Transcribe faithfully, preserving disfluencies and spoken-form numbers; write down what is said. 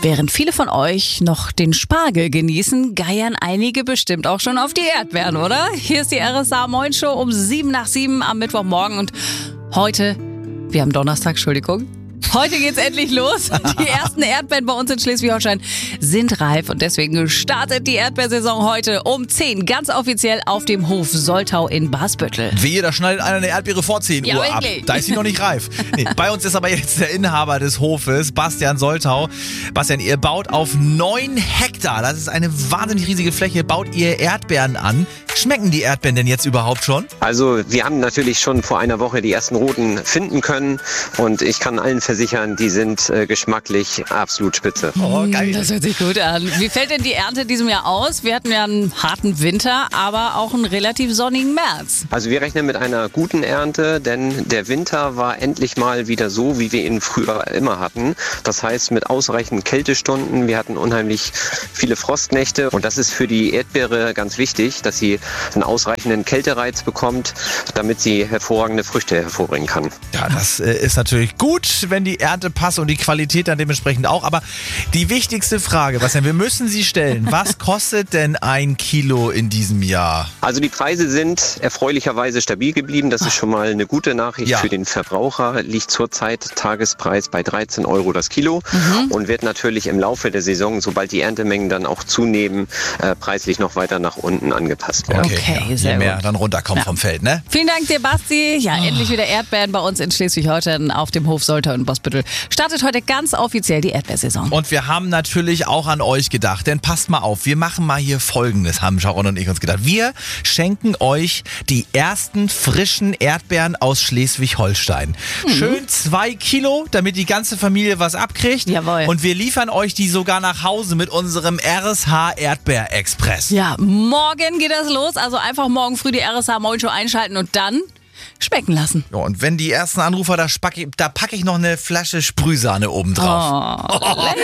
Während viele von euch noch den Spargel genießen, geiern einige bestimmt auch schon auf die Erdbeeren, oder? Hier ist die R S A Moin Show um sieben nach sieben am Mittwochmorgen und heute, wir haben Donnerstag, Entschuldigung. Heute geht's endlich los. Die ersten Erdbeeren bei uns in Schleswig-Holstein sind reif und deswegen startet die Erdbeersaison heute um zehn ganz offiziell auf dem Hof Soltau in Basbüttel. Wehe, da schneidet einer eine Erdbeere vor zehn Ja, Uhr ab. wirklich. Da ist sie noch nicht reif. Nee, bei uns ist aber jetzt der Inhaber des Hofes, Bastian Soltau. Bastian, ihr baut auf neun Hektar, das ist eine wahnsinnig riesige Fläche, baut ihr Erdbeeren an. Schmecken die Erdbeeren denn jetzt überhaupt schon? Also wir haben natürlich schon vor einer Woche die ersten roten finden können und ich kann allen versichern, die sind äh, geschmacklich absolut spitze. Oh, geil. Das hört sich gut an. Wie fällt denn die Ernte diesem Jahr aus? Wir hatten ja einen harten Winter, aber auch einen relativ sonnigen März. Also wir rechnen mit einer guten Ernte, denn der Winter war endlich mal wieder so, wie wir ihn früher immer hatten. Das heißt mit ausreichend Kältestunden. Wir hatten unheimlich viele Frostnächte und das ist für die Erdbeere ganz wichtig, dass sie einen ausreichenden Kältereiz bekommt, damit sie hervorragende Früchte hervorbringen kann. Ja, das äh, ist natürlich gut, wenn die Ernte passt und die Qualität dann dementsprechend auch. Aber die wichtigste Frage, Bastian, wir müssen sie stellen. Was kostet denn ein Kilo in diesem Jahr? Also die Preise sind erfreulicherweise stabil geblieben. Das ist schon mal eine gute Nachricht Ja. für den Verbraucher. Liegt zurzeit Tagespreis bei dreizehn Euro das Kilo und wird natürlich im Laufe der Saison, sobald die Erntemengen dann auch zunehmen, äh, preislich noch weiter nach unten angepasst werden. Okay, ja, sehr je mehr gut. dann runterkommen Ja. vom Feld, ne? Vielen Dank dir, Basti. Ja, endlich wieder Erdbeeren bei uns in Schleswig-Holstein auf dem Hof Soltau in Basbüttel. Startet heute ganz offiziell die Erdbeersaison. Und wir haben natürlich auch an euch gedacht, denn passt mal auf, wir machen mal hier Folgendes, haben Sharon und ich uns gedacht. Wir schenken euch die ersten frischen Erdbeeren aus Schleswig-Holstein. Schön zwei Kilo, damit die ganze Familie was abkriegt. Jawohl. Und wir liefern euch die sogar nach Hause mit unserem R S H Erdbeer-Express. Ja, morgen geht das los. Also einfach morgen früh die R S A Moin Show einschalten und dann schmecken lassen. Ja, und wenn die ersten Anrufer, da, spack ich, da packe ich noch eine Flasche Sprühsahne oben drauf. Oh.